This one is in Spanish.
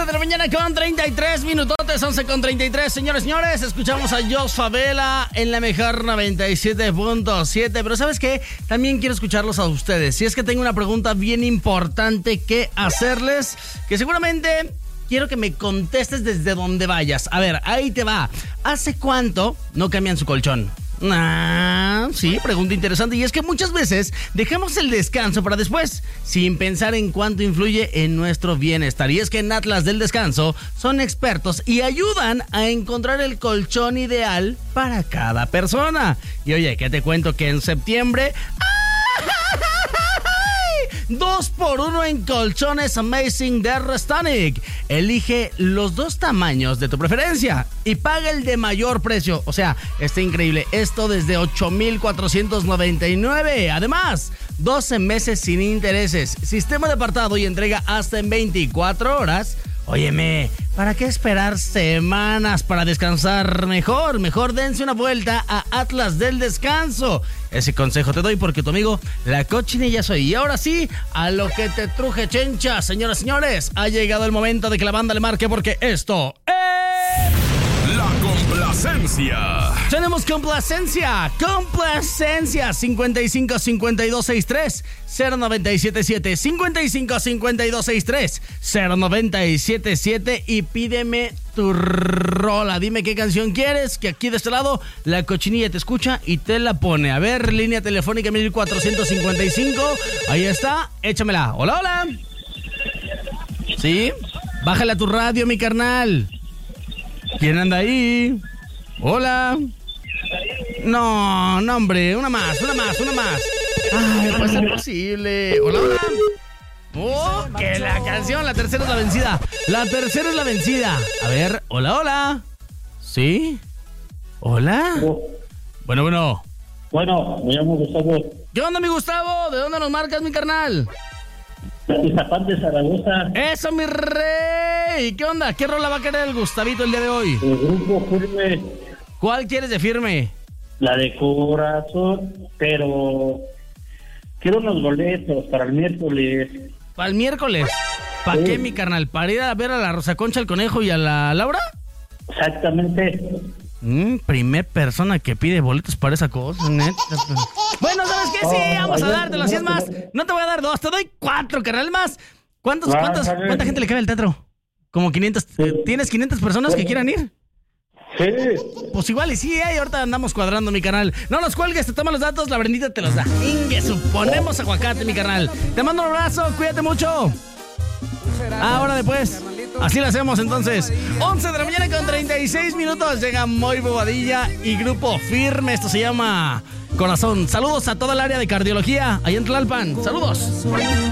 11 de la mañana con 33 minutotes, 11 con 33. Señores, escuchamos a Jos Favela en la mejor 97.7. Pero ¿sabes qué? También quiero escucharlos a ustedes. Si es que tengo una pregunta bien importante que hacerles, que seguramente quiero que me contestes desde donde vayas. A ver, ahí te va. ¿Hace cuánto no cambian su colchón? Sí, pregunta interesante. Y es que muchas veces dejamos el descanso para después, sin pensar en cuánto influye en nuestro bienestar. Y es que en Atlas del Descanso son expertos y ayudan a encontrar el colchón ideal para cada persona. Y oye, ¿qué te cuento? Que en septiembre 2x1 en colchones Amazing de Restonic. Elige los 2 tamaños de tu preferencia y paga el de mayor precio. O sea, está increíble. Esto desde $8,499. Además, 12 meses sin intereses, sistema de apartado y entrega hasta en 24 horas. Óyeme, ¿para qué esperar semanas para descansar mejor? Mejor dense una vuelta a Atlas del Descanso. Ese consejo te doy porque tu amigo La Cochinilla soy. Y ahora sí, a lo que te truje, chencha. Señoras y señores, ha llegado el momento de que la banda le marque porque esto es... La complacencia. Tenemos complacencia 55 52 63 0977 55 52 63 0977 y pídeme tu rola. Dime qué canción quieres, que aquí de este lado La Cochinilla te escucha y te la pone. A ver, línea telefónica 1455. Ahí está, échamela. Hola. ¿Sí? Bájale a tu radio, mi carnal. ¿Quién anda ahí? Hola. No, hombre, una más. Ay, puede ser posible. Hola. Oh, que la canción, la tercera es la vencida. A ver, hola. ¿Sí? ¿Hola? Bueno. Bueno, me llamo Gustavo. ¿Qué onda, mi Gustavo? ¿De dónde nos marcas, mi carnal? Izapán de Zaragoza. ¡Eso, mi rey! ¿Qué onda? ¿Qué rola va a querer el Gustavito el día de hoy? El grupo Firme. ¿Cuál quieres de Firme? La de Corazón, pero quiero unos boletos para el miércoles. ¿Para el miércoles? ¿Para Sí. qué, mi carnal? ¿Para ir a ver a la Rosa Concha, al Conejo y a la Laura? Exactamente. Primer persona que pide boletos para esa cosa, neta. Bueno, ¿sabes qué? Sí, vamos a dártelo. Si es más, no te voy a dar 2, te doy 4, carnal. Más, ¿cuánta gente le cabe al teatro? Como 500. ¿Tienes 500 personas que quieran ir? Sí. Pues igual y sí, ahorita andamos cuadrando, mi carnal. No los cuelgues, te toma los datos, la Brendita te los da. Ingue, suponemos aguacate, mi carnal. Te mando un abrazo, cuídate mucho. Ahora después, así lo hacemos entonces. 11 de la mañana con 36 minutos. Llega Moy Bobadilla y Grupo Firme. Esto se llama Corazón. Saludos a toda el área de cardiología allá en Tlalpan. Saludos.